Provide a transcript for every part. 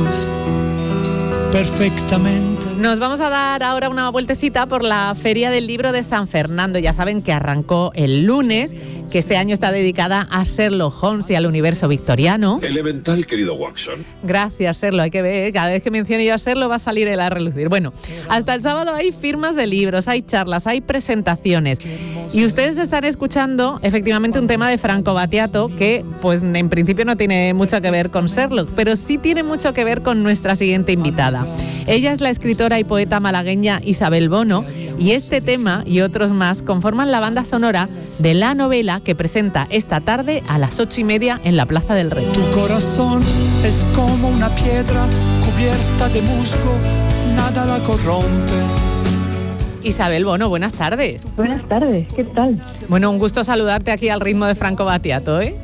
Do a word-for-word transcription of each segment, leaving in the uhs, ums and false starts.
ojos perfectamente. Nos vamos a dar ahora una vueltecita por la Feria del Libro de San Fernando. Ya saben que arrancó el lunes, que este año está dedicada a Sherlock Holmes y al universo victoriano. Elemental, querido Watson. Gracias, Sherlock. Hay que ver, cada vez que mencione yo a Sherlock va a salir él a relucir. Bueno, hasta el sábado hay firmas de libros, hay charlas, hay presentaciones. Y ustedes están escuchando, efectivamente, un tema de Franco Battiato que, pues, en principio no tiene mucho que ver con Sherlock, pero sí tiene mucho que ver con nuestra siguiente invitada. Ella es la escritora y poeta malagueña Isabel Bono, y este tema y otros más conforman la banda sonora de la novela que presenta esta tarde a las ocho y media en la Plaza del Rey. Tu corazón es como una piedra cubierta de musgo, nada la corrompe. Isabel Bono, buenas tardes. Buenas tardes, ¿qué tal? Bueno, un gusto saludarte aquí al ritmo de Franco Battiato, ¿eh?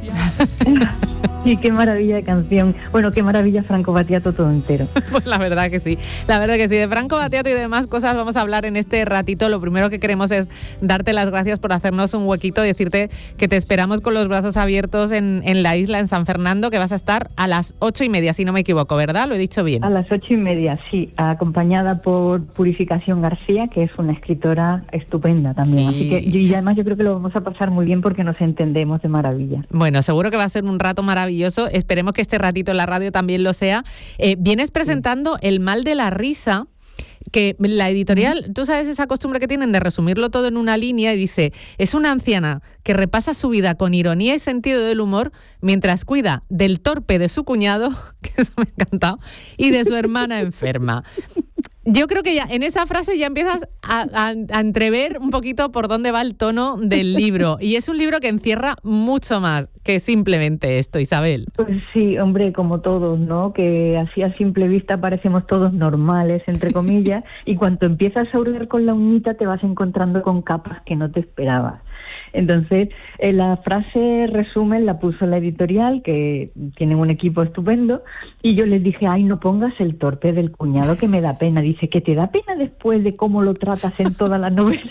Sí, qué maravilla de canción. Bueno, qué maravilla Franco Battiato todo entero. Pues la verdad que sí, la verdad que sí. De Franco Battiato y de demás cosas vamos a hablar en este ratito. Lo primero que queremos es darte las gracias por hacernos un huequito y decirte que te esperamos con los brazos abiertos en, en la isla, en San Fernando, que vas a estar a las ocho y media, si no me equivoco, ¿verdad? ¿Lo he dicho bien? A las ocho y media, sí, acompañada por Purificación García, que es una escritora estupenda también. Sí. Así que, y además yo creo que lo vamos a pasar muy bien porque nos entendemos de maravilla. Bueno, seguro que va a ser un rato maravilloso. Esperemos que este ratito en la radio también lo sea. Eh, vienes presentando El mal de la risa, que la editorial, tú sabes esa costumbre que tienen de resumirlo todo en una línea, y dice, es una anciana que repasa su vida con ironía y sentido del humor mientras cuida del torpe de su cuñado, que eso me ha encantado, y de su hermana enferma. Yo creo que ya en esa frase ya empiezas a, a, a entrever un poquito por dónde va el tono del libro. Y es un libro que encierra mucho más que simplemente esto, Isabel. Pues sí, hombre, como todos, ¿no? Que así a simple vista parecemos todos normales, entre comillas, y cuando empiezas a hurgar con la uñita te vas encontrando con capas que no te esperabas. Entonces, eh, la frase resumen la puso la editorial, que tienen un equipo estupendo, y yo les dije, ay, no pongas el torpe del cuñado que me da pena. Dice, ¿que te da pena después de cómo lo tratas en toda la novela?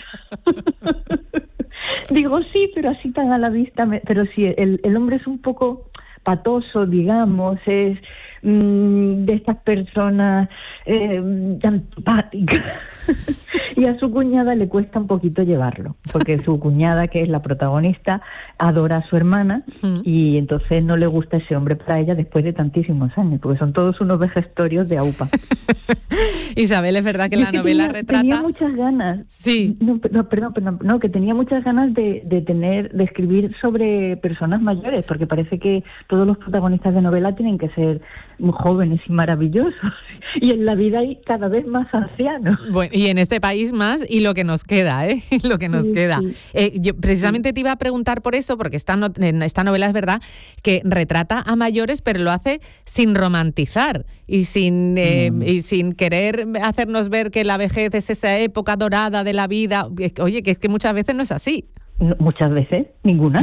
Digo, sí, pero así tan a la vista. Me... Pero sí, el, el hombre es un poco patoso, digamos, es mmm, de estas personas eh, antipáticas. Y a su cuñada le cuesta un poquito llevarlo, porque su cuñada, que es la protagonista, adora a su hermana, mm. y entonces no le gusta ese hombre para ella después de tantísimos años, porque son todos unos vejestorios de aupa. Isabel, es verdad que la que novela tenía, retrata... Tenía muchas ganas. Sí. No, no, perdón, perdón, no, que tenía muchas ganas de, de tener, de escribir sobre personas mayores, porque parece que todos los protagonistas de novela tienen que ser muy jóvenes y maravillosos, y en la vida hay cada vez más ancianos. Bueno, y en este país más, y lo que nos queda, ¿eh? Lo que nos sí, queda. Sí. Eh, yo precisamente sí. te iba a preguntar por eso, porque esta, no, esta novela es verdad que retrata a mayores, pero lo hace sin romantizar y sin, eh, mm. y sin querer hacernos ver que la vejez es esa época dorada de la vida. Oye, que es que muchas veces no es así. No, muchas veces, ninguna.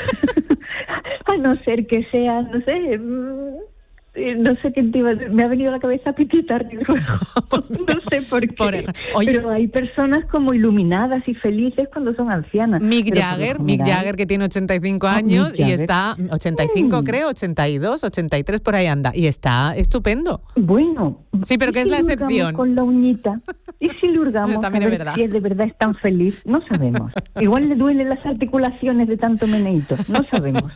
A no ser que sea, no sé... No sé qué te iba a decir. Me ha venido a la cabeza Pitita Riruego. No sé por qué. Por, oye, pero hay personas como iluminadas y felices cuando son ancianas. Mick Jagger, Mick Jagger que tiene ochenta y cinco años oh, y está ochenta y cinco mm. creo, ochenta y dos, ochenta y tres por ahí anda y está estupendo. Bueno, sí, pero ¿qué es la excepción? Con la uñita. ¿Y si le hurgamos también a es ver verdad. si es de verdad es tan feliz? No sabemos. Igual le duelen las articulaciones de tanto meneíto. No sabemos.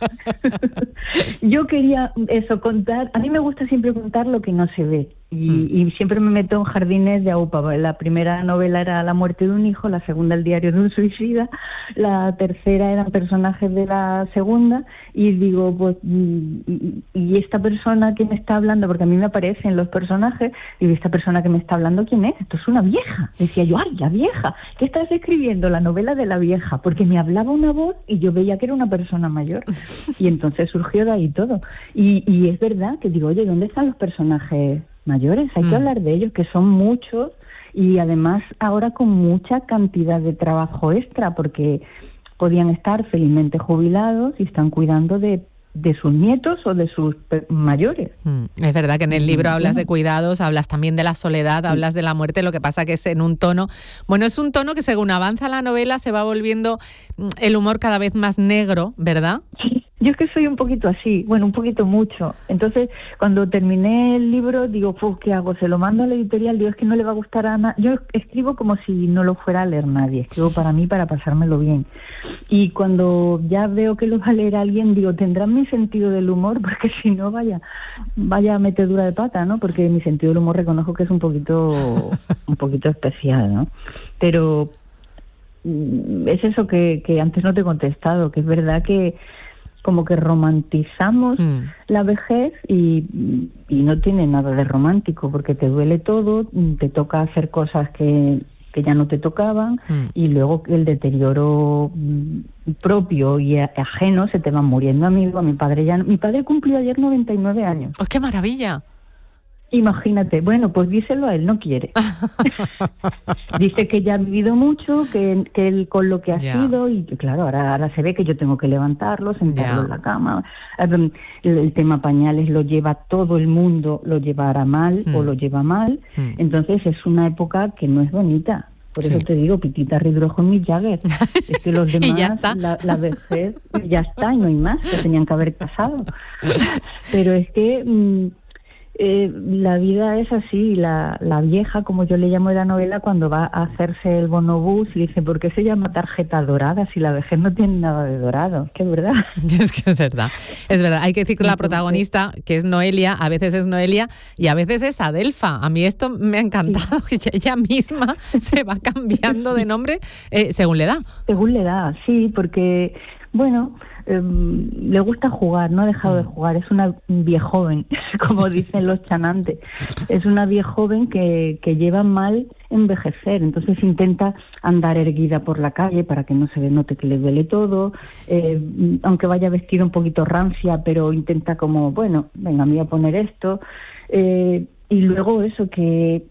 Yo quería eso, contar. A mí me gusta siempre contar lo que no se ve. Y, hmm. y siempre me meto en jardines de aupa. La primera novela era La muerte de un hijo, la segunda El diario de un suicida, la tercera eran personajes de la segunda, y digo, pues, y, y esta persona que me está hablando, porque a mí me aparecen los personajes, y esta persona que me está hablando, ¿quién es? Esto es una vieja. Decía yo, ¡ay, la vieja! ¿Qué estás escribiendo? La novela de la vieja, porque me hablaba una voz y yo veía que era una persona mayor. Y entonces surgió de ahí todo. Y, y es verdad que digo, oye, ¿dónde están los personajes mayores? Hay mm. que hablar de ellos, que son muchos, y además ahora con mucha cantidad de trabajo extra, porque podían estar felizmente jubilados y están cuidando de de sus nietos o de sus mayores. Mm, es verdad que en el libro hablas de cuidados, hablas también de la soledad, sí. hablas de la muerte, lo que pasa que es en un tono, bueno, es un tono que según avanza la novela se va volviendo el humor cada vez más negro, ¿verdad? Sí, Yo es que soy un poquito así, bueno, un poquito mucho. Entonces, cuando terminé el libro, digo, ¿qué hago? ¿Se lo mando a la editorial? Digo, es que no le va a gustar a nadie. Yo escribo como si no lo fuera a leer nadie. Escribo para mí, para pasármelo bien. Y cuando ya veo que lo va a leer alguien, digo, ¿tendrán mi sentido del humor? Porque si no, vaya, vaya metedura de pata, ¿no? Porque mi sentido del humor reconozco que es un poquito, un poquito especial, ¿no? Pero es eso que, que antes no te he contestado, que es verdad que como que romantizamos mm. la vejez y, y no tiene nada de romántico, porque te duele todo, te toca hacer cosas que, que ya no te tocaban mm. y luego el deterioro propio y ajeno se te van muriendo. Amigo, a mi padre ya mi padre cumplió ayer noventa y nueve años. ¡Oh, qué maravilla! Imagínate, bueno, pues díselo a él, no quiere. Dice que ya ha vivido mucho, que, que él con lo que ha yeah. sido, y claro, ahora, ahora se ve que yo tengo que levantarlo, sentarlo yeah. en la cama. El, el tema pañales lo lleva todo el mundo, lo llevará mal mm. o lo lleva mal. Mm. Entonces es una época que no es bonita. Por eso sí. te digo, pitita ridrojo en Mick Jagger. Es que los demás, y ya está. La, la vejez, ya está, y no hay más, se tenían que haber casado. Pero es que... Mmm, Eh, la vida es así, la, la vieja, como yo le llamo en la novela, cuando va a hacerse el bonobús, le dice, ¿por qué se llama tarjeta dorada si la vejez no tiene nada de dorado? Es que es verdad. Es que es verdad, es verdad. Hay que decir que la protagonista, que es Noelia, a veces es Noelia y a veces es Adelfa. A mí esto me ha encantado, sí. que ella misma se va cambiando de nombre eh, según le da. Según le da, sí, porque, bueno... Eh, le gusta jugar, no ha dejado de jugar, es una viejoven, como dicen los chanantes, es una viejoven que, que lleva mal envejecer, entonces intenta andar erguida por la calle para que no se le note que le duele todo, eh, aunque vaya vestida un poquito rancia, pero intenta como, bueno, venga, me voy a poner esto, eh, y luego eso que,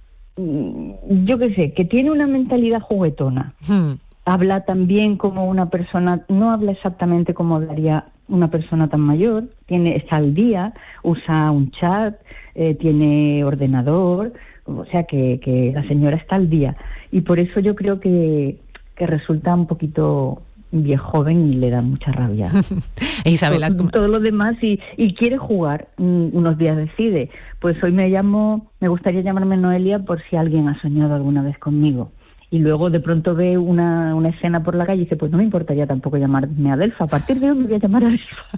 yo qué sé, que tiene una mentalidad juguetona. Hmm. Habla también como una persona, no habla exactamente como hablaría una persona tan mayor, tiene, está al día, usa un chat, eh, tiene ordenador, o sea que, que la señora está al día. Y por eso yo creo que, que resulta un poquito viejoven y le da mucha rabia. Isabel, todo, todo lo demás y, y quiere jugar, unos días decide, pues hoy me llamo, me gustaría llamarme Noelia por si alguien ha soñado alguna vez conmigo. Y luego de pronto ve una, una escena por la calle y dice, pues no me importaría tampoco llamarme Adelfa, a partir de hoy me voy a llamar Adelfa.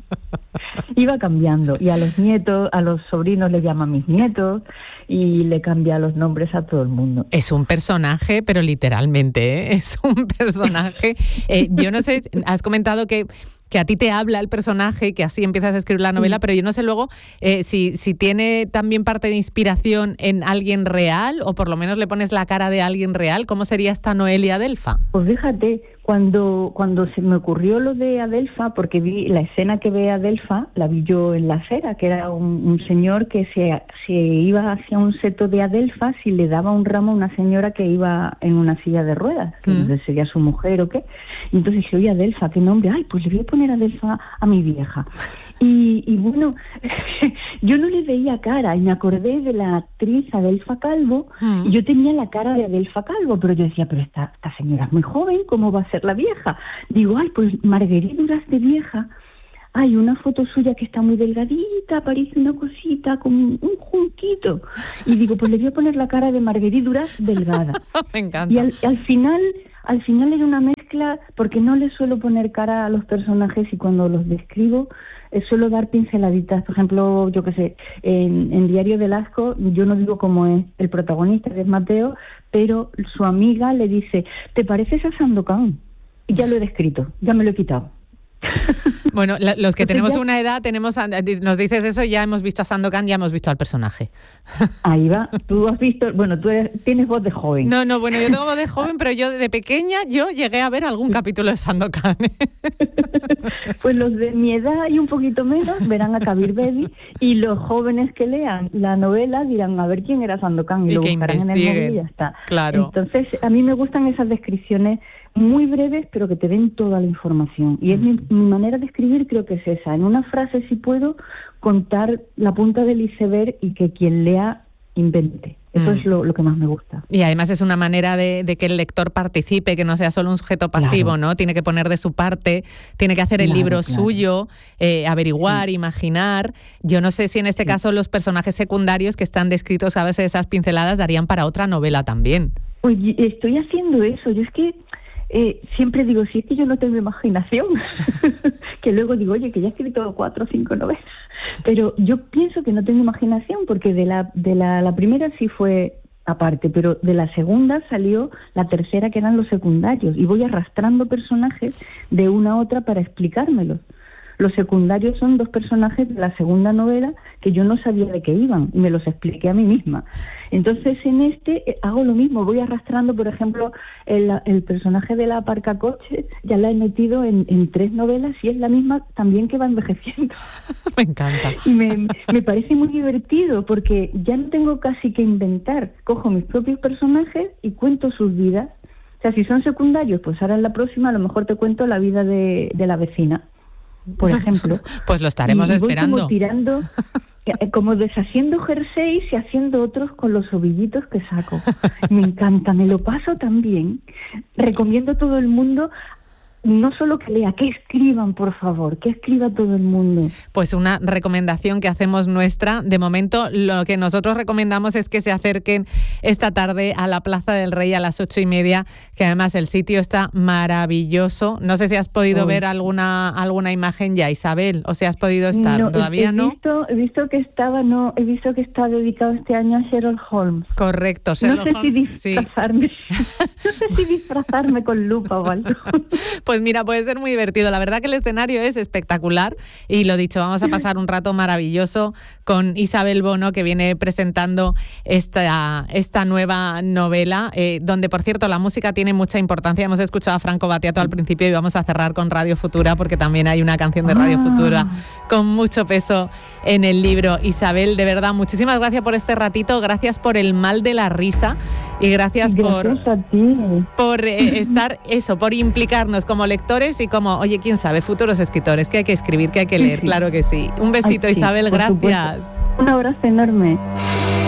Iba cambiando, y a los nietos, a los sobrinos le llama mis nietos, y le cambia los nombres a todo el mundo. Es un personaje, pero literalmente, ¿eh? Es un personaje. Eh, yo no sé, has comentado que... que a ti te habla el personaje, que así empiezas a escribir la novela, pero yo no sé luego eh, si, si tiene también parte de inspiración en alguien real, o por lo menos le pones la cara de alguien real. ¿Cómo sería esta Noelia Adelfa? Pues fíjate, cuando, cuando se me ocurrió lo de Adelfa, porque vi la escena que ve Adelfa, la vi yo en la acera, que era un, un señor que se, se iba hacia un seto de Adelfa si le daba un ramo a una señora que iba en una silla de ruedas, que mm. no sé si sería su mujer o qué. Y entonces dije, oye, Adelfa, ¿qué nombre? Ay, pues le voy a poner Adelfa a mi vieja. Y, y bueno, yo no le veía cara y me acordé de la actriz Adelfa Calvo mm. y yo tenía la cara de Adelfa Calvo, pero yo decía, pero esta, esta señora es muy joven, ¿cómo va a ser la vieja? Digo, ay, pues Marguerite Duras de vieja. Hay una foto suya que está muy delgadita, parece una cosita con un junquito. Y digo, pues le voy a poner la cara de Marguerite Duras delgada. Me encanta. Y al, al final... Al final era una mezcla, porque no le suelo poner cara a los personajes y cuando los describo eh, suelo dar pinceladitas. Por ejemplo, yo qué sé, en, en Diario del Asco, yo no digo cómo es el protagonista, que es Mateo, pero su amiga le dice, ¿te pareces a Sandokan? Y ya lo he descrito, ya me lo he quitado. Bueno, la, los que Entonces tenemos ya... una edad, tenemos a, nos dices eso, ya hemos visto a Sandokan, ya hemos visto al personaje. Ahí va, tú has visto, bueno, tú eres, tienes voz de joven. No, no, bueno, yo tengo voz de joven, pero yo de pequeña, yo llegué a ver algún capítulo de Sandokan. Pues los de mi edad y un poquito menos verán a Kabir Bedi, y los jóvenes que lean la novela dirán a ver quién era Sandokan y, y lo buscarán en el móvil y ya está. Claro. Entonces, a mí me gustan esas descripciones muy breves, pero que te den toda la información. Y es mi, mi manera de escribir, creo que es esa. En una frase, si puedo, contar la punta del iceberg y que quien lea invente. Eso mm. es lo, lo que más me gusta. Y además es una manera de, de que el lector participe, que no sea solo un sujeto pasivo, claro. ¿no? Tiene que poner de su parte, tiene que hacer el claro, libro claro. suyo, eh, averiguar, sí. imaginar. Yo no sé si en este sí. caso los personajes secundarios que están descritos a veces esas pinceladas darían para otra novela también. Oye, estoy haciendo eso. Yo es que eh, siempre digo, si es que yo no tengo imaginación, que luego digo, oye, que ya he escrito cuatro o cinco novelas. Pero yo pienso que no tengo imaginación porque de la de la, la primera sí fue aparte, pero de la segunda salió la tercera, que eran los secundarios, y voy arrastrando personajes de una a otra para explicármelos. Los secundarios son dos personajes de la segunda novela que yo no sabía de qué iban y me los expliqué a mí misma. Entonces en este eh, hago lo mismo, voy arrastrando, por ejemplo, el, el personaje de la aparcacoches, ya la he metido en, en tres novelas y es la misma también que va envejeciendo. Me encanta. Y me, me parece muy divertido porque ya no tengo casi que inventar, cojo mis propios personajes y cuento sus vidas. O sea, si son secundarios, pues ahora en la próxima a lo mejor te cuento la vida de, de la vecina, por ejemplo. Pues lo estaremos y esperando. Voy como tirando, como deshaciendo jerseys y haciendo otros con los ovillitos que saco. Me encanta, me lo paso tan bien. Recomiendo a todo el mundo, no solo que lea, que escriban, por favor, que escriba todo el mundo. Pues una recomendación que hacemos nuestra. De momento, lo que nosotros recomendamos es que se acerquen esta tarde a la Plaza del Rey a las ocho y media, que además el sitio está maravilloso. No sé si has podido oh. ver alguna alguna imagen ya, Isabel, o si has podido estar. No, ¿Todavía he no? Visto, he visto que estaba, no, he visto que está dedicado este año a Sherlock Holmes. Correcto, Sherlock no sé Holmes. Si disfrazarme, sí. No sé si disfrazarme con lupa o algo. Pues mira, puede ser muy divertido. La verdad que el escenario es espectacular y lo dicho, vamos a pasar un rato maravilloso con Isabel Bono, que viene presentando esta, esta nueva novela, eh, donde, por cierto, la música tiene mucha importancia. Hemos escuchado a Franco Battiato al principio y vamos a cerrar con Radio Futura, porque también hay una canción de Radio Futura con mucho peso en el libro. Isabel, de verdad, muchísimas gracias por este ratito, gracias por El mal de la risa y gracias, gracias por, a ti. por eh, estar, eso, por implicarnos como lectores y como, oye, quién sabe, futuros escritores, que hay que escribir, que hay que leer, sí, sí. Claro que sí. Un besito, Ay, sí, Isabel, gracias. Supuesto. Un abrazo enorme.